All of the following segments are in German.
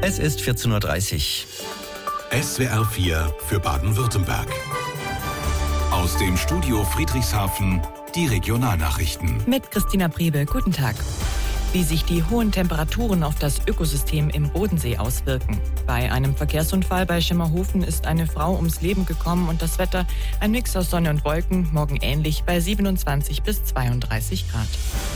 Es ist 14.30 Uhr. SWR 4 für Baden-Württemberg. Aus dem Studio Friedrichshafen die Regionalnachrichten. Mit Christina Priebe, guten Tag. Wie sich die hohen Temperaturen auf das Ökosystem im Bodensee auswirken. Bei einem Verkehrsunfall bei Schemmerhofen ist eine Frau ums Leben gekommen und das Wetter ein Mix aus Sonne und Wolken, morgen ähnlich bei 27 bis 32 Grad.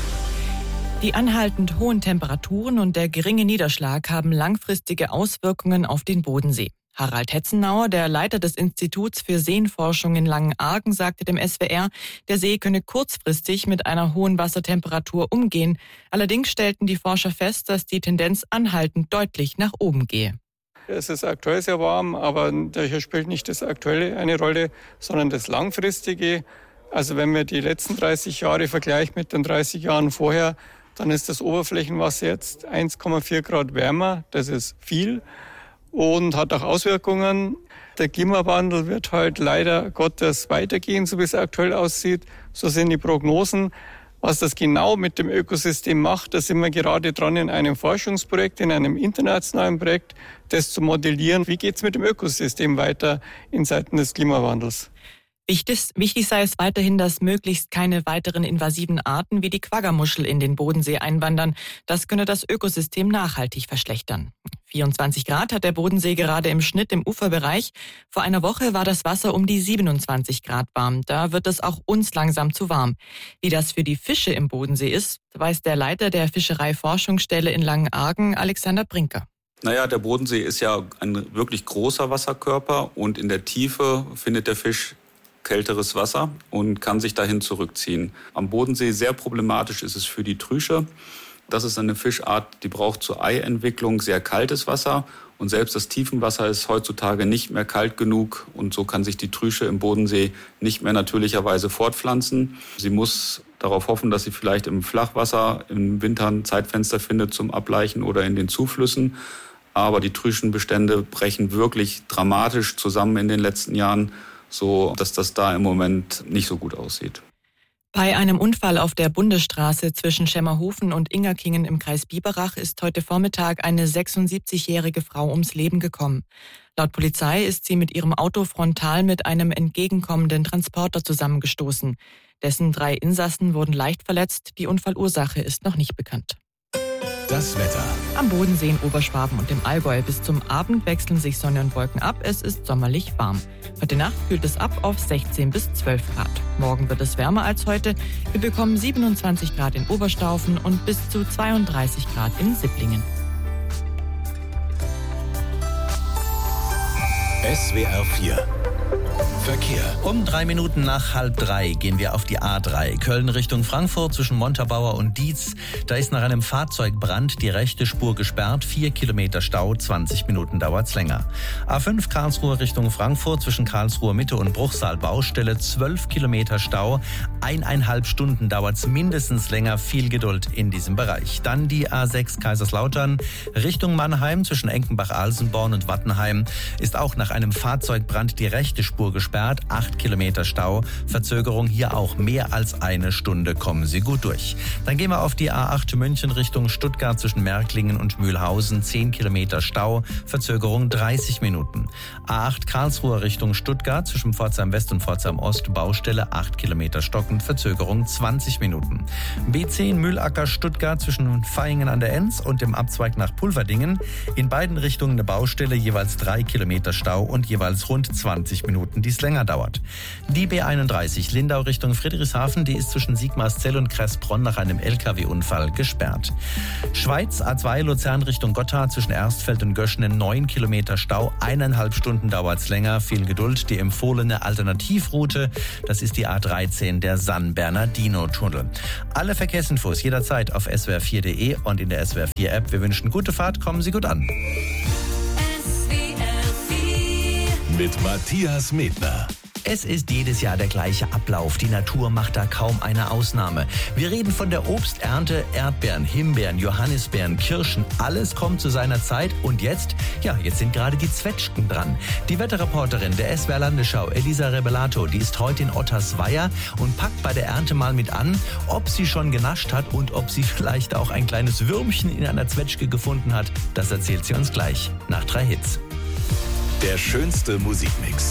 Die anhaltend hohen Temperaturen und der geringe Niederschlag haben langfristige Auswirkungen auf den Bodensee. Harald Hetzenauer, der Leiter des Instituts für Seenforschung in Langenargen, sagte dem SWR, der See könne kurzfristig mit einer hohen Wassertemperatur umgehen. Allerdings stellten die Forscher fest, dass die Tendenz anhaltend deutlich nach oben gehe. Es ist aktuell sehr warm, aber hier spielt nicht das Aktuelle eine Rolle, sondern das Langfristige. Also wenn wir die letzten 30 Jahre vergleichen mit den 30 Jahren vorher, dann ist das Oberflächenwasser jetzt 1,4 Grad wärmer. Das ist viel. Und hat auch Auswirkungen. Der Klimawandel wird halt leider Gottes weitergehen, so wie es aktuell aussieht. So sind die Prognosen. Was das genau mit dem Ökosystem macht, da sind wir gerade dran in einem Forschungsprojekt, in einem internationalen Projekt, das zu modellieren. Wie geht es mit dem Ökosystem weiter in Zeiten des Klimawandels? Wichtig sei es weiterhin, dass möglichst keine weiteren invasiven Arten wie die Quaggermuschel in den Bodensee einwandern. Das könne das Ökosystem nachhaltig verschlechtern. 24 Grad hat der Bodensee gerade im Schnitt im Uferbereich. Vor einer Woche war das Wasser um die 27 Grad warm. Da wird es auch uns langsam zu warm. Wie das für die Fische im Bodensee ist, weiß der Leiter der Fischereiforschungsstelle in Langenargen, Alexander Brinker. Der Bodensee ist ja ein wirklich großer Wasserkörper und in der Tiefe findet der Fisch kälteres Wasser und kann sich dahin zurückziehen. Am Bodensee sehr problematisch ist es für die Trüsche. Das ist eine Fischart, die braucht zur Eientwicklung sehr kaltes Wasser. Und selbst das Tiefenwasser ist heutzutage nicht mehr kalt genug. Und so kann sich die Trüsche im Bodensee nicht mehr natürlicherweise fortpflanzen. Sie muss darauf hoffen, dass sie vielleicht im Flachwasser im Winter ein Zeitfenster findet zum Ableichen oder in den Zuflüssen. Aber die Trüschenbestände brechen wirklich dramatisch zusammen in den letzten Jahren, so dass das da im Moment nicht so gut aussieht. Bei einem Unfall auf der Bundesstraße zwischen Schemmerhofen und Ingerkingen im Kreis Biberach ist heute Vormittag eine 76-jährige Frau ums Leben gekommen. Laut Polizei ist sie mit ihrem Auto frontal mit einem entgegenkommenden Transporter zusammengestoßen. Dessen 3 Insassen wurden leicht verletzt. Die Unfallursache ist noch nicht bekannt. Das Wetter. Am Bodensee in Oberschwaben und im Allgäu bis zum Abend wechseln sich Sonne und Wolken ab. Es ist sommerlich warm. Heute Nacht kühlt es ab auf 16 bis 12 Grad. Morgen wird es wärmer als heute. Wir bekommen 27 Grad in Oberstaufen und bis zu 32 Grad in Sipplingen. SWR 4 Verkehr. Um 3 Minuten nach 2:30 gehen wir auf die A3. Köln Richtung Frankfurt zwischen Montabaur und Dietz. Da ist nach einem Fahrzeugbrand die rechte Spur gesperrt. 4 Kilometer Stau, 20 Minuten dauert's länger. A5 Karlsruhe Richtung Frankfurt zwischen Karlsruhe Mitte und Bruchsal Baustelle. 12 Kilometer Stau. 1,5 Stunden dauert's mindestens länger. Viel Geduld in diesem Bereich. Dann die A6 Kaiserslautern Richtung Mannheim zwischen Enkenbach-Alsenborn und Wattenheim ist auch nach einem Fahrzeugbrand die rechte Spur gesperrt. 8 Kilometer Stau. Verzögerung hier auch mehr als 1 Stunde. Kommen Sie gut durch. Dann gehen wir auf die A8 München Richtung Stuttgart zwischen Märklingen und Mühlhausen. 10 Kilometer Stau. Verzögerung 30 Minuten. A8 Karlsruhe Richtung Stuttgart zwischen Pforzheim West und Pforzheim Ost. Baustelle 8 Kilometer stockend. Verzögerung 20 Minuten. B10 Mühlacker Stuttgart zwischen Vaihingen an der Enz und dem Abzweig nach Pulverdingen. In beiden Richtungen eine Baustelle, jeweils 3 Kilometer Stau und jeweils rund 20 Minuten, die es länger dauert. Die B31 Lindau Richtung Friedrichshafen, die ist zwischen Sigmarszell und Kressbronn nach einem LKW-Unfall gesperrt. Schweiz A2 Luzern Richtung Gotthard zwischen Erstfeld und Göschenen 9 Kilometer Stau, 1,5 Stunden dauert's länger. Viel Geduld. Die empfohlene Alternativroute, das ist die A13, der San-Bernardino-Tunnel. Alle Verkehrsinfos jederzeit auf swr4.de und in der SWR 4 App. Wir wünschen gute Fahrt, kommen Sie gut an. Mit Matthias Medner. Es ist jedes Jahr der gleiche Ablauf. Die Natur macht da kaum eine Ausnahme. Wir reden von der Obsternte. Erdbeeren, Himbeeren, Johannisbeeren, Kirschen. Alles kommt zu seiner Zeit. Und jetzt sind gerade die Zwetschgen dran. Die Wetterreporterin der SWR Landesschau, Elisa Rebellato, die ist heute in Ottersweier und packt bei der Ernte mal mit an, ob sie schon genascht hat und ob sie vielleicht auch ein kleines Würmchen in einer Zwetschge gefunden hat. Das erzählt sie uns gleich nach 3 Hits. Der schönste Musikmix.